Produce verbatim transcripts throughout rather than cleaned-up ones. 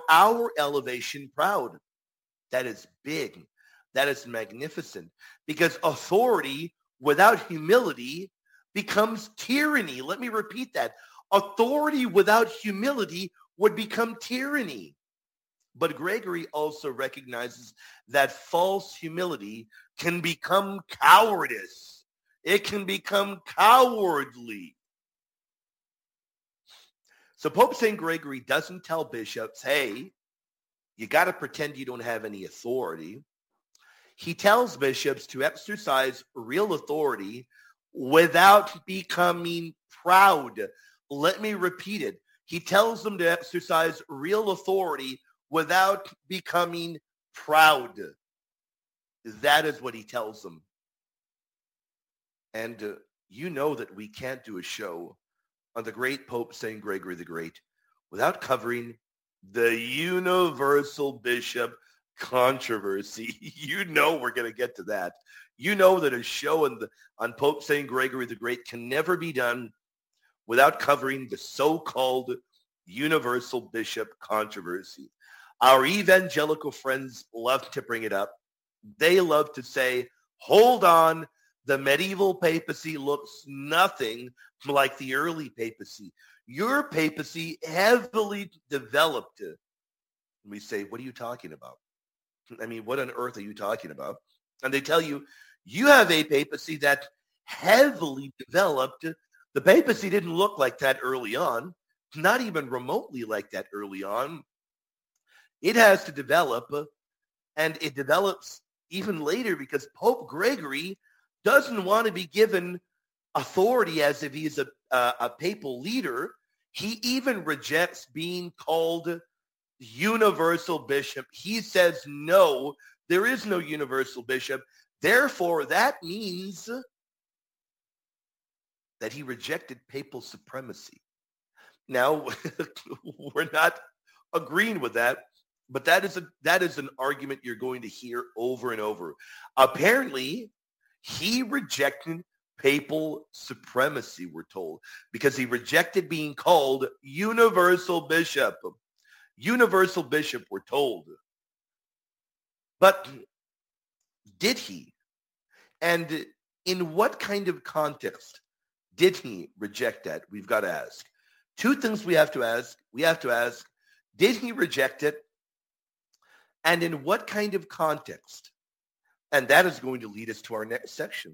our elevation proud. That is big. That is magnificent. Because authority without humility becomes tyranny. Let me repeat that. Authority without humility would become tyranny. But Gregory also recognizes that false humility can become cowardice. It can become cowardly. So Pope Saint Gregory doesn't tell bishops, hey, you got to pretend you don't have any authority. He tells bishops to exercise real authority without becoming proud. Let me repeat it. He tells them to exercise real authority without becoming proud. That is what he tells them. And uh, you know that we can't do a show on the great Pope Saint Gregory the Great without covering the universal bishop controversy. You know we're going to get to that. You know that a show on, the, on Pope Saint Gregory the Great can never be done without covering the so-called universal bishop controversy. Our evangelical friends love to bring it up. They love to say, hold on, the medieval papacy looks nothing like the early papacy. Your papacy heavily developed. We say, what are you talking about? I mean, what on earth are you talking about? And they tell you, you have a papacy that heavily developed. The papacy didn't look like that early on, not even remotely like that early on. It has to develop, and it develops even later because Pope Gregory doesn't want to be given authority as if he's a, a, a papal leader. He even rejects being called universal bishop. He says, no, there is no universal bishop. Therefore, that means that he rejected papal supremacy. Now, we're not agreeing with that, but that is a that is an argument you're going to hear over and over. Apparently, he rejected papal supremacy, we're told, because he rejected being called universal bishop. Universal bishop, we're told. But did he? And in what kind of context did he reject that? We've got to ask. Two things we have to ask. We have to ask, did he reject it? And in what kind of context? And that is going to lead us to our next section.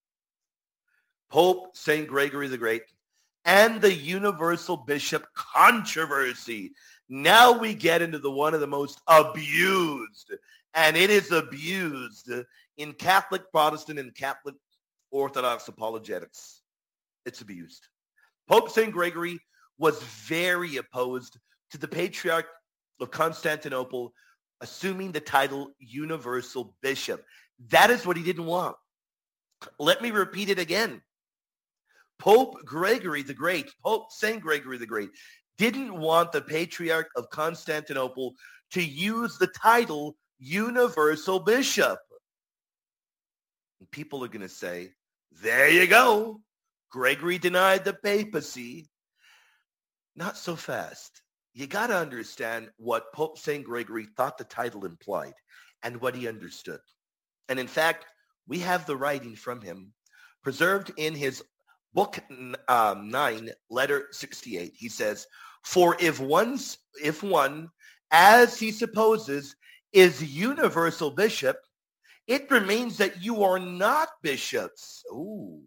Pope Saint Gregory the Great and the universal bishop controversy. Now we get into the one of the most abused, and it is abused in Catholic, Protestant, and Catholic Orthodox apologetics. It's abused. Pope Saint Gregory was very opposed to the Patriarch of Constantinople assuming the title universal bishop. That is what he didn't want. Let me repeat it again. Pope Gregory the Great, Pope Saint Gregory the Great, didn't want the Patriarch of Constantinople to use the title universal bishop. And people are going to say, there you go. Gregory denied the papacy. Not so fast. You got to understand what Pope Saint Gregory thought the title implied and what he understood. And in fact, we have the writing from him preserved in his book um, nine, letter sixty-eight. He says, for if one's, if one, as he supposes, is universal bishop, it remains that you are not bishops. Ooh.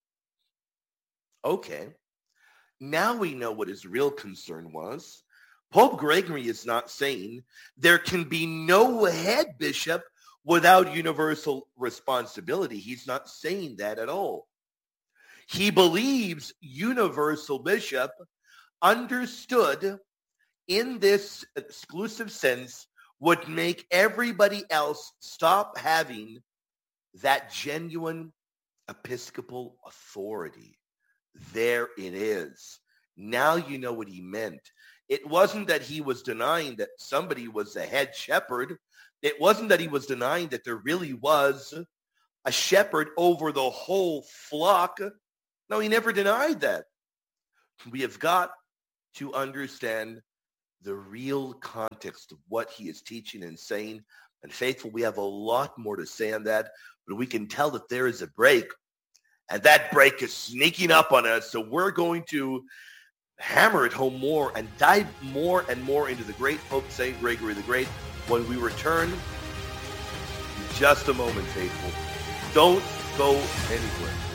Okay. Now we know what his real concern was. Pope Gregory is not saying there can be no head bishop without universal responsibility. He's not saying that at all. He believes universal bishop understood in this exclusive sense would make everybody else stop having that genuine episcopal authority. There it is. Now you know what he meant. It wasn't that he was denying that somebody was the head shepherd. It wasn't that he was denying that there really was a shepherd over the whole flock. No, he never denied that. We have got to understand the real context of what he is teaching and saying. And faithful, we have a lot more to say on that, but we can tell that there is a break, and that break is sneaking up on us. So we're going to hammer it home more and dive more and more into the great Pope Saint Gregory the Great when we return in just a moment, faithful. Don't go anywhere.